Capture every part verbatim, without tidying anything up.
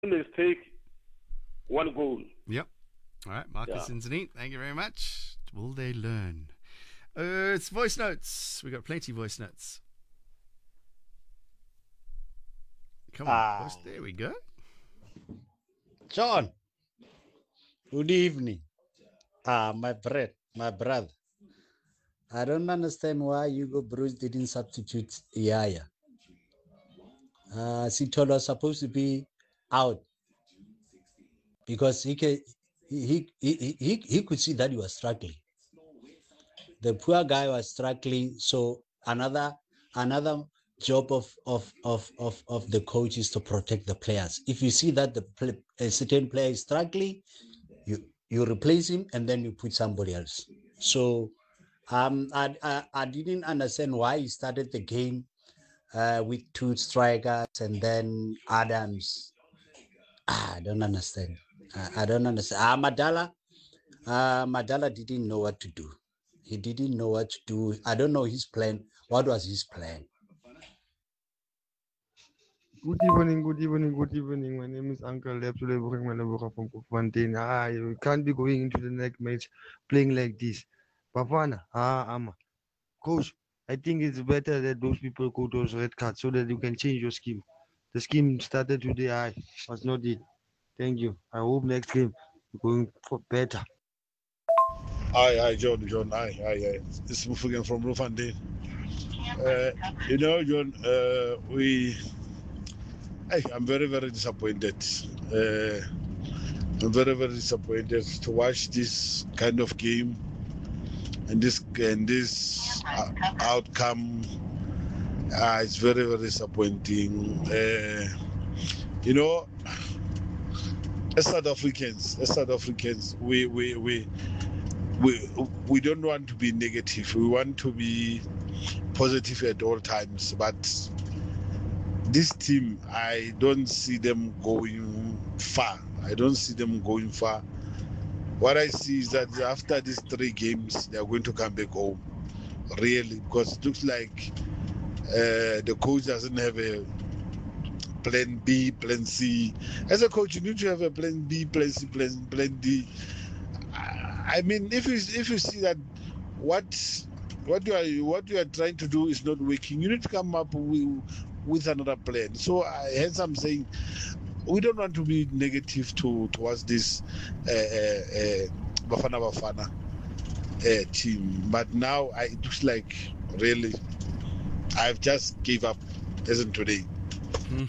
mistake one goal. Yep. All right, Marcus Yeah. Inzanit, thank you very much. Will they learn? Uh, it's voice notes. We got plenty of voice notes. Come on, Ah. voice. There we go. John, good evening. Ah, my bread, my brother. I don't understand why Hugo Bruce didn't substitute Yaya. Uh, Sitolo was supposed to be out because he, can, he, he, he, he, he could see that he was struggling. The poor guy was struggling, so another another job of of of of, of the coach is to protect the players. If you see that the play, a certain player is struggling, you you replace him and then you put somebody else. So um, I, I I didn't understand why he started the game uh, with two strikers and then Adams. Ah, I don't understand. I, I don't understand. Ah, Madala, uh, Madala didn't know what to do. He didn't know what to do. I don't know his plan. What was his plan? Good evening, good evening, good evening. My name is Uncle Lepsule Malabura from Fontaine. Ah, you can't be going into the next match playing like this. Bafana, ah, Ama. Coach, I think it's better that those people go those red cards so that you can change your scheme. The scheme started today, I was not it. Thank you. I hope next game you're going for better. Hi, hi, John, John, hi, hi, hi. It's Mufugen from Rufande. Uh, you know, John, uh, we, hey, I'm very, very disappointed. Uh, I'm very, very disappointed to watch this kind of game and this and this uh, outcome. Uh, it's very, very disappointing. Uh, you know, as South Africans, as South Africans, we, we, we. We we don't want to be negative. We want to be positive at all times. But this team, I don't see them going far. I don't see them going far. What I see is that after these three games, they are going to come back home. Really, because it looks like uh, the coach doesn't have a plan B, plan C. As a coach, you need to have a plan B, plan C, plan, plan D. I mean, if you if you see that what what you are what you are trying to do is not working, you need to come up with, with another plan. So I hence I'm saying we don't want to be negative to towards this uh, uh, Bafana Bafana uh, team. But now I, it looks like really I've just gave up, isn't today? Hmm.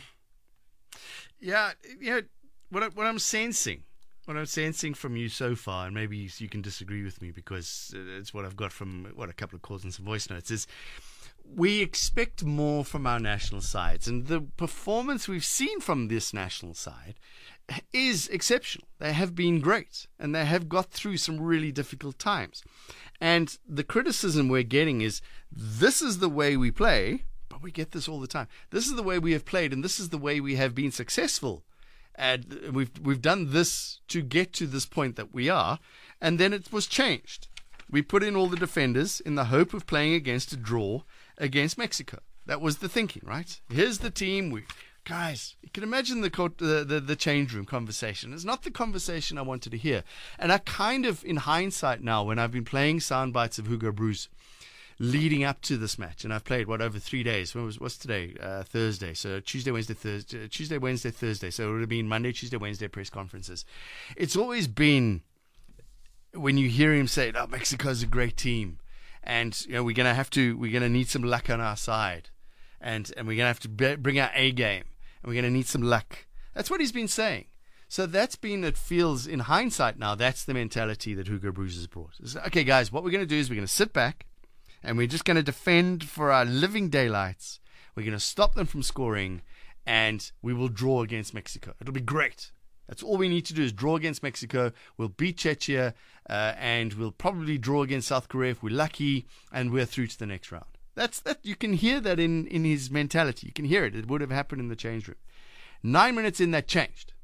Yeah, yeah. What I, what I'm sensing. What I'm sensing from you so far, and maybe you can disagree with me because it's what I've got from what a couple of calls and some voice notes, is we expect more from our national sides. And the performance we've seen from this national side is exceptional. They have been great, and they have got through some really difficult times. And the criticism we're getting is this is the way we play, but we get this all the time. This is the way we have played, and this is the way we have been successful. And we've we've done this to get to this point that we are, and then it was changed. We put in all the defenders in the hope of playing against a draw against Mexico. That was the thinking, right? Here's the team. We guys, you can imagine the the the, the change room conversation. It's not the conversation I wanted to hear. And I kind of, in hindsight now, when I've been playing sound bites of Hugo Bruce leading up to this match, and I've played what over three days. When was what's today? Uh, Thursday. So Tuesday, Wednesday, Thursday, Tuesday, Wednesday, Thursday. So it would have been Monday, Tuesday, Wednesday press conferences. It's always been when you hear him say, "Oh, Mexico's a great team, and you know we're gonna have to, we're gonna need some luck on our side, and and we're gonna have to be, bring our A game, and we're gonna need some luck." That's what he's been saying. So that's been, it feels in hindsight now, that's the mentality that Hugo Bruce has brought. It's, okay, guys, what we're gonna do is we're gonna sit back. And we're just going to defend for our living daylights. We're going to stop them from scoring, and we will draw against Mexico. It'll be great. That's all we need to do is draw against Mexico. We'll beat Czechia, uh, and we'll probably draw against South Korea if we're lucky, and we're through to the next round. That's that. You can hear that in, in his mentality. You can hear it. It would have happened in the change room. Nine minutes in, that changed.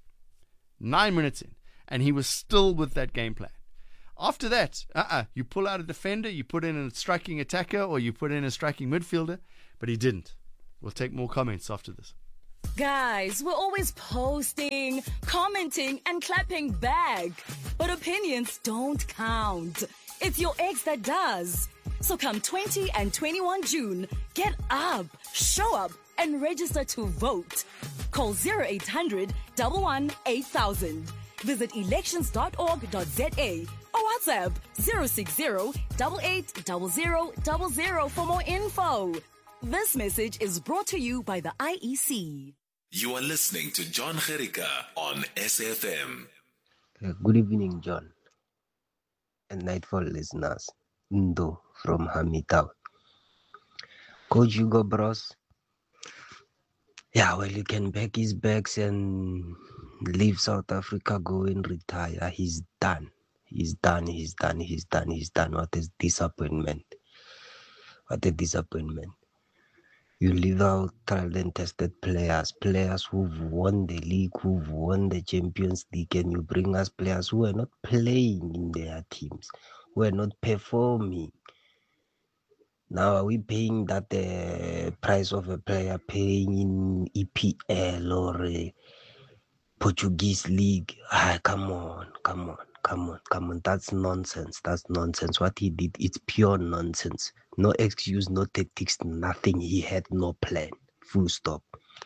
Nine minutes in, and he was still with that game plan. After that, uh-uh, you pull out a defender, you put in a striking attacker, or you put in a striking midfielder, but he didn't. We'll take more comments after this. Guys, we're always posting, commenting, and clapping back. But opinions don't count. It's your ex that does. So come twentieth and twenty-first of June, get up, show up, and register to vote. Call zero eight hundred, one one eight thousand. Visit elections dot org dot za or WhatsApp zero six zero, eight eight zero zero zero zero for more info. This message is brought to you by the I E C. You are listening to John Gericka on S F M. Uh, Good evening, John, and Nightfall listeners. Ndo from Hamitown. Coach Hugo Bros. Yeah, well, you can pack his bags and leave South Africa, go and retire. He's done. He's done. He's done. He's done. He's done. What a disappointment. What a disappointment. You leave out tried and tested players, players who've won the league, who've won the Champions League, and you bring us players who are not playing in their teams, who are not performing. Now, are we paying that uh, price of a player paying in E P L or a Portuguese league? Ah, come on, come on, come on, come on. That's nonsense. That's nonsense. What he did, it's pure nonsense. No excuse, no tactics, nothing. He had no plan. Full stop.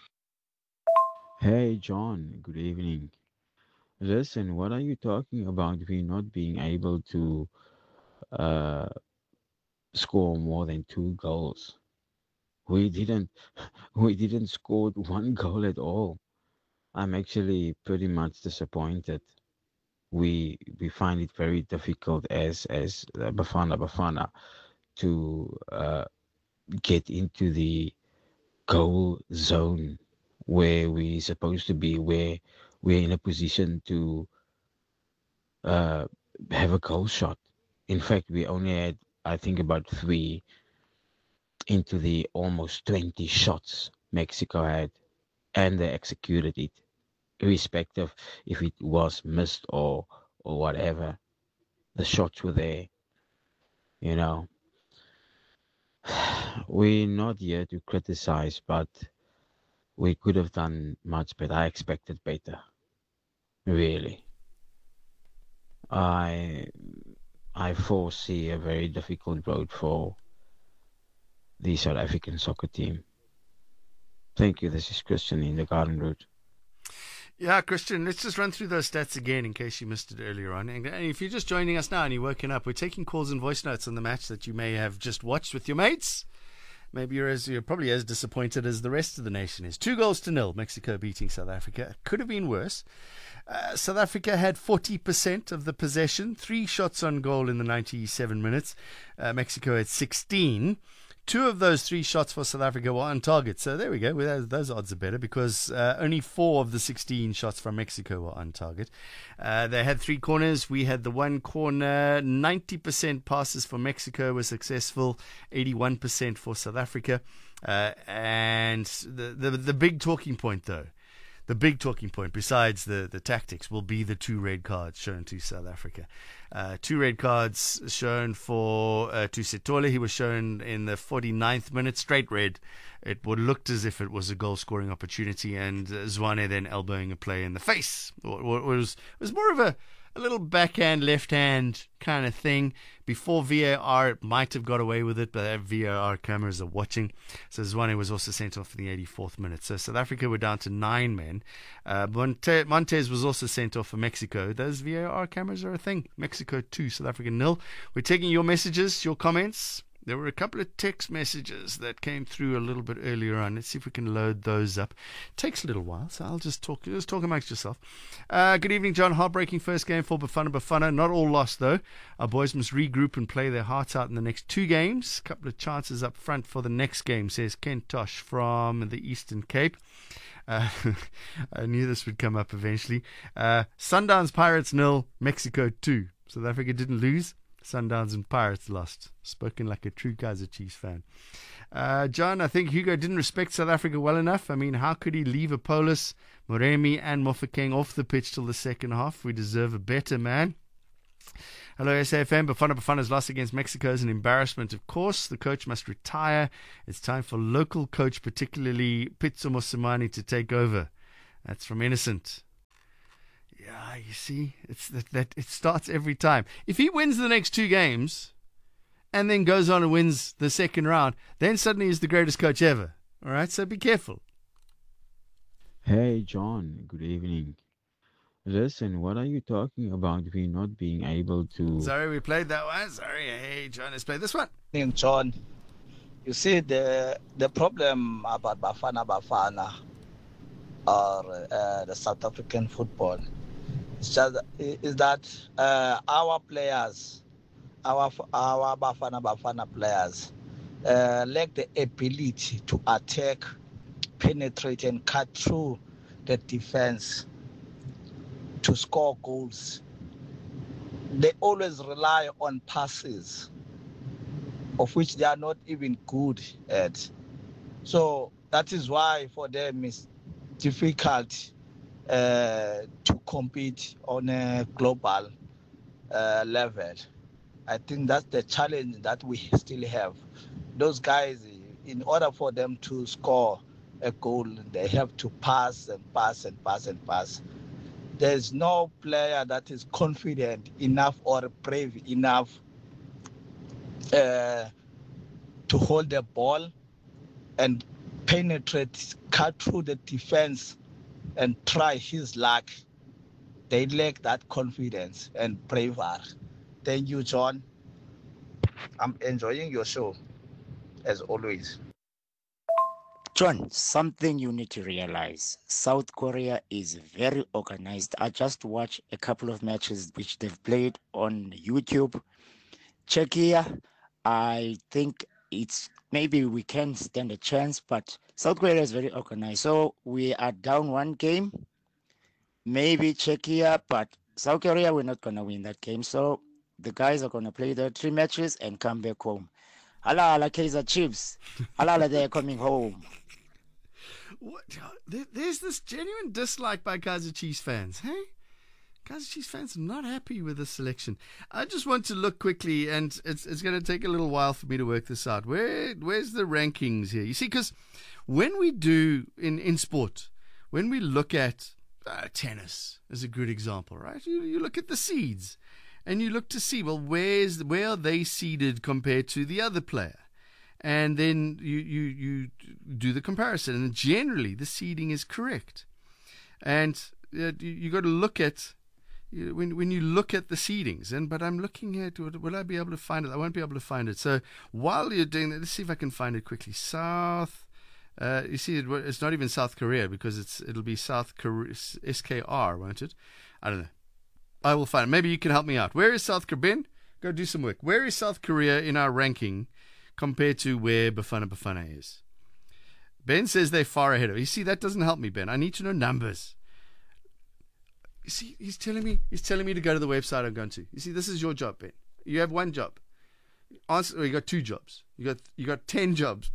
Hey, John, good evening. Listen, what are you talking about? We not being able to uh, score more than two goals. We didn't, we didn't score one goal at all. I'm actually pretty much disappointed. We we find it very difficult as as uh, Bafana Bafana to uh, get into the goal zone where we're supposed to be, where we're in a position to uh, have a goal shot. In fact, we only had, I think, about three into the almost twenty shots Mexico had, and they executed it, irrespective if it was missed or or whatever. The shots were there, you know. We're not here to criticize, but we could have done much better. I expected better, really. I I foresee a very difficult road for the South African soccer team. Thank you. This is Christian in the Garden Route. Yeah, Christian, let's just run through those stats again in case you missed it earlier on. And if you're just joining us now and you're woken up, we're taking calls and voice notes on the match that you may have just watched with your mates. Maybe you're, as, you're probably as disappointed as the rest of the nation is. Two goals to nil, Mexico beating South Africa. Could have been worse. Uh, South Africa had forty percent of the possession, three shots on goal in the ninety-seven minutes. Uh, Mexico had sixteen. Two of those three shots for South Africa were on target. So there we go. Well, those odds are better because uh, only four of the sixteen shots from Mexico were on target. Uh, they had three corners. We had the one corner. ninety percent passes for Mexico were successful. eighty-one percent for South Africa. Uh, and the, the the big talking point, though, the big talking point, besides the, the tactics, will be the two red cards shown to South Africa. Uh, two red cards shown for uh, to Sithole. He was shown in the forty-ninth minute, straight red. It would looked as if it was a goal-scoring opportunity, and uh, Zwane then elbowing a player in the face. It was, it was more of a, a little backhand, left-hand kind of thing. Before V A R, it might have got away with it, but V A R cameras are watching. So Zwane was also sent off in the eighty-fourth minute. So South Africa were down to nine men. Uh, Monte- Montez was also sent off for Mexico. Those V A R cameras are a thing. Mexico two, South Africa nil. We're taking your messages, your comments. There were a couple of text messages that came through a little bit earlier on. Let's see if we can load those up. It takes a little while, so I'll just talk. Just talk amongst yourself. Uh, good evening, John. Heartbreaking first game for Bafana Bafana. Not all lost, though. Our boys must regroup and play their hearts out in the next two games. A couple of chances up front for the next game, says Ken Tosh from the Eastern Cape. Uh, I knew this would come up eventually. Uh, Sundowns Pirates nil, Mexico two. South Africa didn't lose. Sundowns and Pirates lost. Spoken like a true Kaizer Chiefs fan. Uh, John, I think Hugo didn't respect South Africa well enough. I mean, how could he leave Apollos, Moremi and Mofokeng off the pitch till the second half? We deserve a better man. Hello, S A F M. Bafana Bafana's loss against Mexico is an embarrassment, of course. The coach must retire. It's time for local coach, particularly Pitso Mosimane, to take over. That's from Innocent. Yeah, you see, it's that, that it starts every time. If he wins the next two games and then goes on and wins the second round, then suddenly he's the greatest coach ever. All right, so be careful. Hey, John. Good evening. Listen, what are you talking about? We not being able to. Sorry, we played that one. Sorry. Hey, John, let's play this one. John, you see the the problem about Bafana Bafana or uh, the South African football is just is that uh, our players, our our Bafana Bafana players, uh, lack the ability to attack, penetrate, and cut through the defense to score goals. They always rely on passes, of which they are not even good at. So that is why for them it's difficult uh, to compete on a global uh, level. I think that's the challenge that we still have. Those guys, in order for them to score a goal, they have to pass and pass and pass and pass. There's no player that is confident enough or brave enough uh, to hold the ball and penetrate, cut through the defense and try his luck. They lack that confidence and bravery. Thank you, John. I'm enjoying your show, as always. John, something you need to realize. South Korea is very organized. I just watched a couple of matches which they've played on YouTube. Czechia, I think it's maybe we can stand a chance, but South Korea is very organized. So we are down one game, maybe Czechia, but South Korea, we're not going to win that game. So the guys are going to play their three matches and come back home. Hala, hala, Kaizer Chiefs. Hala, hala, they're coming home. What? There's this genuine dislike by Kaizer Chiefs fans, hey? Kaizer Chiefs fans are not happy with the selection. I just want to look quickly, and it's it's going to take a little while for me to work this out. Where Where's the rankings here? You see, because when we do, in, in sport, when we look at uh, tennis as a good example, right? You, you look at the seeds, and you look to see, well, where's where are they seeded compared to the other player? And then you, you, you do the comparison, and generally the seeding is correct. And uh, you, you got to look at you, when when you look at the seedings. And but I'm looking at will I be able to find it? I won't be able to find it. So while you're doing that, let's see if I can find it quickly. South, uh, you see, it, it's not even South Korea because it's it'll be South Korea S K R, won't it? I don't know. I will find it. Maybe you can help me out. Where is South Korea? Ben, go do some work. Where is South Korea in our ranking compared to where Bafana Bafana is? Ben says they're far ahead of. You see, that doesn't help me, Ben. I need to know numbers. You see, he's telling me he's telling me to go to the website I'm going to. You see, this is your job, Ben. You have one job. Answer, well, you got two jobs. You got you got ten jobs.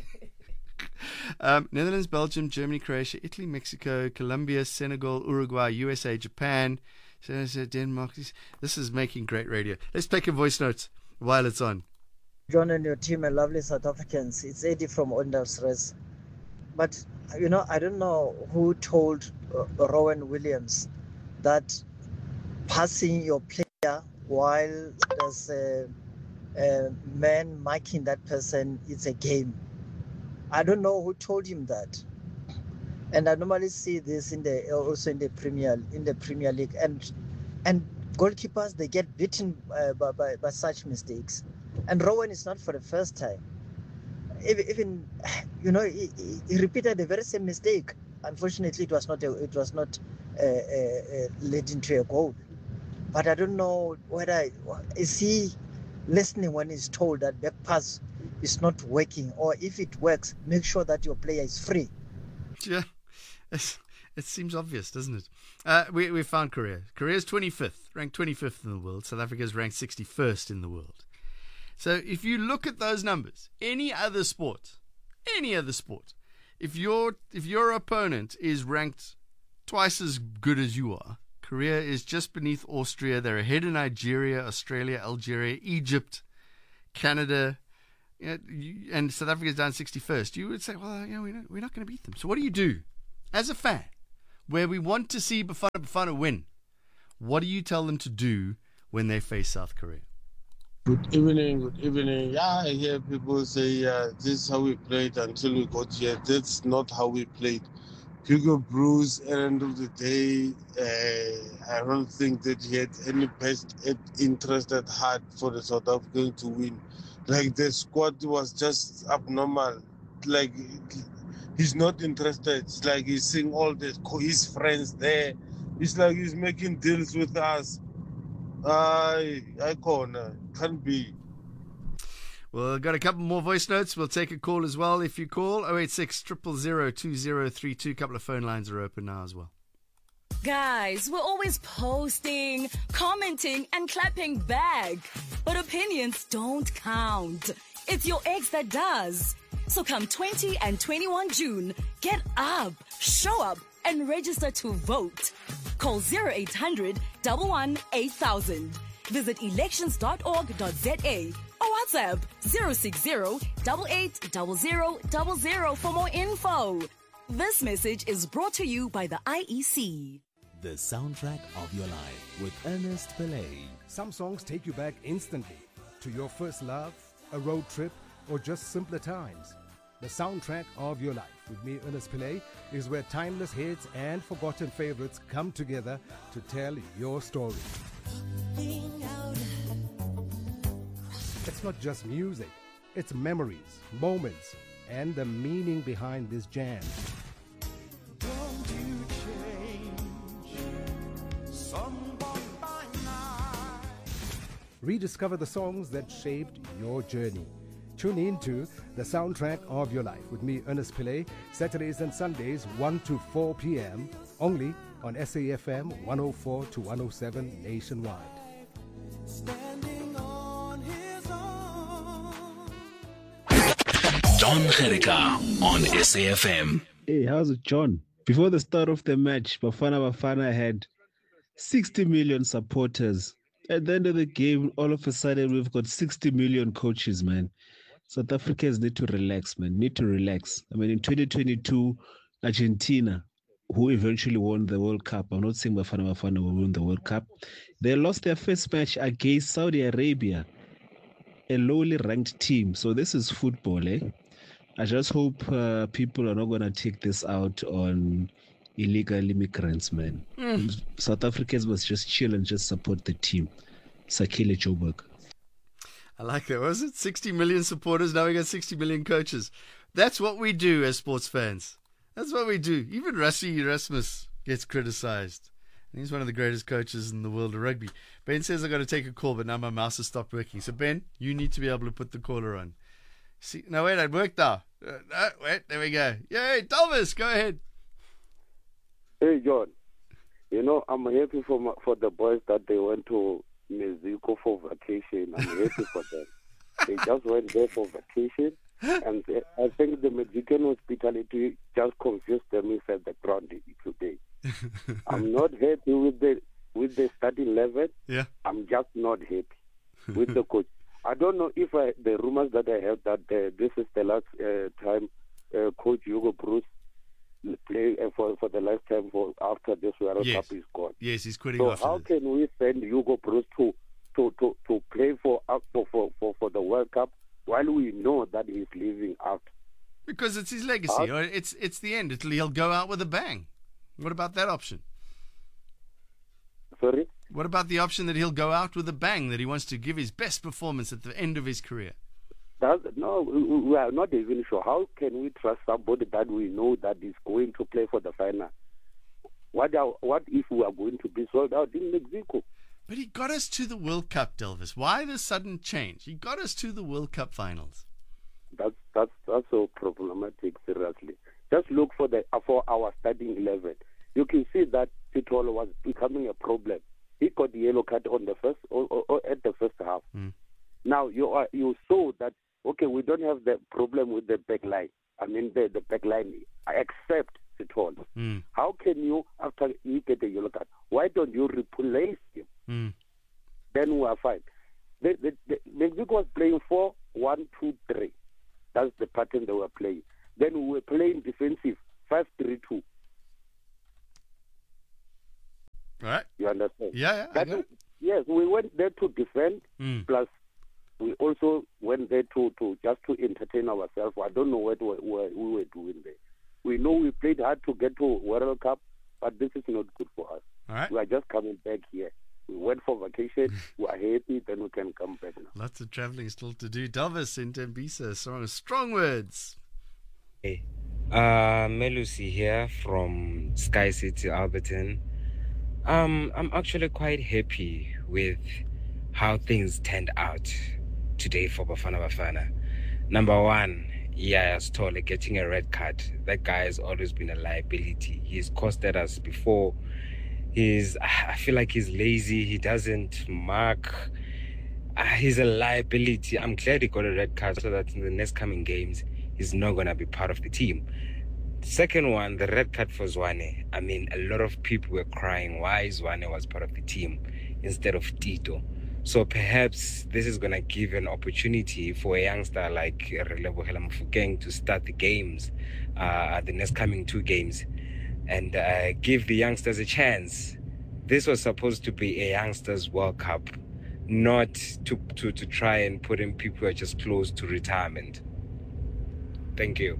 um, Netherlands, Belgium, Germany, Croatia, Italy, Mexico, Colombia, Senegal, Uruguay, U S A, Japan, Denmark. This is making great radio. Let's take a voice note while it's on. John and your team are lovely South Africans. It's Eddie from Ondalsres. But, you know, I don't know who told uh, Rowan Williams that passing your player while there's a, a man marking that person, it's a game. I don't know who told him that. And I normally see this in the also in the Premier in the Premier League. And and goalkeepers, they get beaten uh, by, by, by such mistakes. And Rowan is not for the first time. Even, you know, he, he repeated the very same mistake. Unfortunately, it was not a, it was not uh, uh, uh, leading to a goal. But I don't know whether is he listening when he's told that back pass is not working, or if it works, make sure that your player is free. Yeah, it's, it seems obvious, doesn't it? Uh, we we found Korea. Korea's twenty-fifth, ranked twenty-fifth in the world. South Africa's ranked sixty-first in the world. So if you look at those numbers, any other sport, any other sport, if your if your opponent is ranked twice as good as you are, Korea is just beneath Austria. They're ahead of Nigeria, Australia, Algeria, Egypt, Canada, you know, you- and South Africa's down sixty-first. You would say, well, you know, we're not, we're not going to beat them. So what do you do as a fan where we want to see Bafana Bafana win? What do you tell them to do when they face South Korea? Good evening, good evening. Yeah, I hear people say, uh, this is how we played until we got here. That's not how we played. Hugo Bruce, at the end of the day, uh, I don't think that he had any best interest at heart for the South Africans to win. Like, the squad was just abnormal. Like, he's not interested. It's like he's seeing all the, his friends there. It's like he's making deals with us. I, I can't, can't be. Well, I've got a couple more voice notes. We'll take a call as well if you call. oh eight six, zero zero zero, two zero three two. A couple of phone lines are open now as well. Guys, we're always posting, commenting, and clapping back. But opinions don't count. It's your ex that does. So come twentieth and twenty-first of June, get up, show up, and register to vote. Call zero eight hundred, one one, eight thousand. Visit elections dot org dot z a or WhatsApp zero six zero, eight eight zero zero zero zero for more info. This message is brought to you by the I E C. The soundtrack of your life with Ernest Pillay. Some songs take you back instantly to your first love, a road trip, or just simpler times. The soundtrack of your life with me, Ernest Pillay, is where timeless hits and forgotten favorites come together to tell your story. It's not just music, it's memories, moments, and the meaning behind this jam. Don't you change someone by night. Rediscover the songs that shaped your journey. Tune in to The Soundtrack of Your Life with me, Ernest Pillay, Saturdays and Sundays, one to four p.m., only on S A F M one oh four to one oh seven nationwide. Standing on his own. John Gerika on S A F M. Hey, how's it, John? Before the start of the match, Bafana Bafana had sixty million supporters. At the end of the game, all of a sudden, we've got sixty million coaches, man. South Africans need to relax, man. Need to relax. I mean, in twenty twenty-two, Argentina, who eventually won the World Cup, I'm not saying Bafana Bafana will win the World Cup, they lost their first match against Saudi Arabia, a lowly ranked team. So this is football, eh? I just hope uh, people are not going to take this out on illegal immigrants, man. Mm. South Africans must just chill and just support the team. Sakile Joburg. I like that. What was it? sixty million supporters. Now we got sixty million coaches. That's what we do as sports fans. That's what we do. Even Rassie Erasmus gets criticized. He's one of the greatest coaches in the world of rugby. Ben says I've got to take a call, but now my mouse has stopped working. So, Ben, you need to be able to put the caller on. See, no, wait, it worked now. Uh, no, wait, there we go. Yay, Thomas, go ahead. Hey, John. You know, I'm happy for my, for the boys that they went to Mexico for vacation. I'm happy for them. They just went there for vacation, and they, I think the Mexican hospitality just confused them inside the ground today. I'm not happy with the with the starting eleven. Yeah, I'm just not happy with the coach. I don't know if I, the rumors that I heard that uh, this is the last uh, time uh, Coach Hugo Bruce play uh, for for the last time for after this World yes. Cup is gone. Yes, he's quitting. So after how this. can we send Hugo Bruce to to, to, to play for, uh, for for for for the World Cup while we know that he's leaving after? Because it's his legacy. Or it's it's the end. It'll, he'll go out with a bang. What about that option? Sorry? What about the option that he'll go out with a bang, that he wants to give his best performance at the end of his career? That's, no, we, we are not even sure. How can we trust somebody that we know that is going to play for the final? What are, what if we are going to be sold out in Mexico? But he got us to the World Cup, Delvis. Why the sudden change? He got us to the World Cup finals. That's that's that's so problematic. Seriously, just look for the for our starting eleven. You can see that Pitol was becoming a problem. He got the yellow card on the first or, or, or at the first half. Mm. Now you are you saw that okay, we don't have the problem with the back line. I mean the the back line except Pitol. Mm. How can you after you get the yellow card? Why don't position, you replace him. Mm. Then we are fine. The, the, the, Mexico was playing four, one, two, three. That's the pattern they were playing. Then we were playing defensive, five, three, two. Right. You understand? Yeah, yeah. I That know. is- yes, we went there to defend, Mm. plus we also went there to, to just to entertain ourselves. I don't know what we, what we were doing there. We know we played hard to get to World Cup, but this is not good for us. All right. We are just coming back here. We went for vacation. We are happy. Then we can come back now. Lots of traveling still to do. Delvis in Tembisa. Strong, strong words. Hey, uh, Melusi here from Sky City, Alberton. Um, I'm actually quite happy with how things turned out today for Bafana Bafana. Number one, Yaya Stole getting a red card. That guy has always been a liability. He's costed us before. He's, I feel like he's lazy. He doesn't mark. Uh, he's a liability. I'm glad he got a red card so that in the next coming games, he's not going to be part of the team. Second one, the red card for Zwane. I mean, a lot of people were crying why Zwane was part of the team instead of Tito. So perhaps this is going to give an opportunity for a youngster like Relebohela Mofokeng to start the games, uh, the next coming two games, and uh, give the youngsters a chance. This was supposed to be a youngsters World Cup, not to, to, to try and put in people who are just close to retirement. Thank you.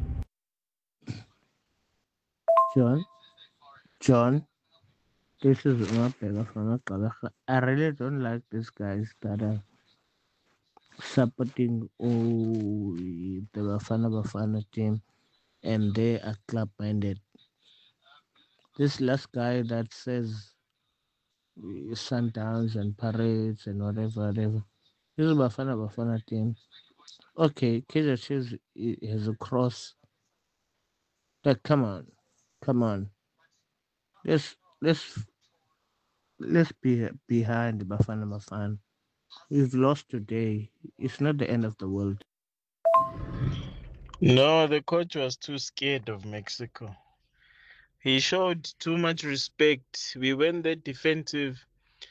John, John, this is Umabheka from Gqeberha. I really don't like these guys that are supporting oh, the Bafana Bafana team and they are club-minded. This last guy that says uh, Sundowns and Parades and whatever, whatever. This is Bafana Bafana team. Okay, Kaizer Chiefs i- has a cross. Like, come on. Come on. Let's let's let's be behind Bafana Bafana. We've lost today. It's not the end of the world. No, the coach was too scared of Mexico. He showed too much respect. We went there defensive.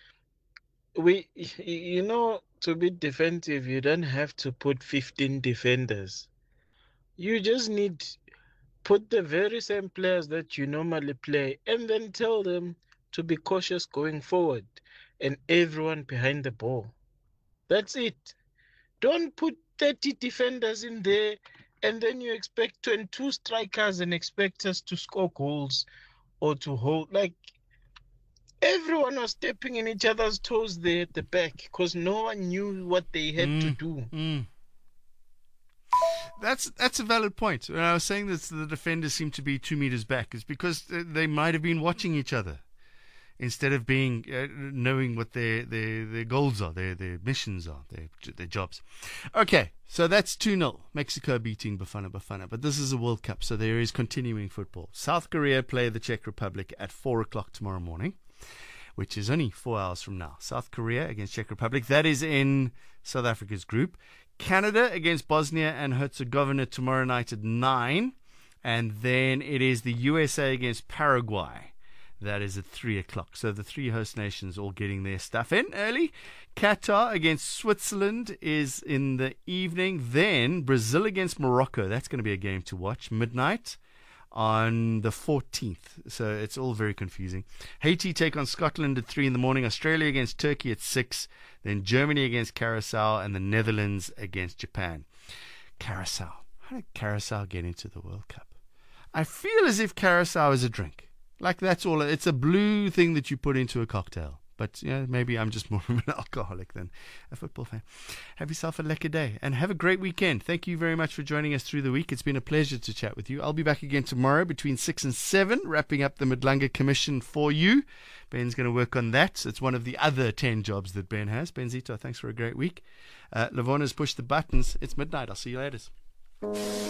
We, you know, to be defensive, you don't have to put fifteen defenders. You just need put the very same players that you normally play and then tell them to be cautious going forward and everyone behind the ball. That's it. Don't put thirty defenders in there and then you expect twenty-two strikers and expect us to score goals or to hold. Like, everyone was stepping in each other's toes there at the back because no one knew what they had to Mm, do. mm. That's that's a valid point. When I was saying that the defenders seem to be two meters back, it's because th- they might have been watching each other instead of being uh, knowing what their, their their goals are, their their missions are, their their jobs. Okay, so that's two nil. Mexico beating Bafana Bafana, but this is a World Cup, so there is continuing football. South Korea play the Czech Republic at four o'clock tomorrow morning, which is only four hours from now. South Korea against Czech Republic. That is in South Africa's group. Canada against Bosnia and Herzegovina tomorrow night at nine. And then it is the U S A against Paraguay. That is at three o'clock. So the three host nations all getting their stuff in early. Qatar against Switzerland is in the evening. Then Brazil against Morocco. That's going to be a game to watch. Midnight on the fourteenth. So it's all very confusing. Haiti take on Scotland at three in the morning. Australia against Turkey at six. Then Germany against Curacao and the Netherlands against Japan. Curacao. How did Curacao get into the World Cup? I feel as if Curacao is a drink. Like that's all. It's a blue thing that you put into a cocktail. But you know, maybe I'm just more of an alcoholic than a football fan. Have yourself a lekker day and have a great weekend. Thank you very much for joining us through the week. It's been a pleasure to chat with you. I'll be back again tomorrow between six and seven, wrapping up the Madlanga Commission for you. Ben's going to work on that. It's one of the other ten jobs that Ben has. Benzito, thanks for a great week. Uh, Lavona's pushed the buttons. It's midnight. I'll see you later.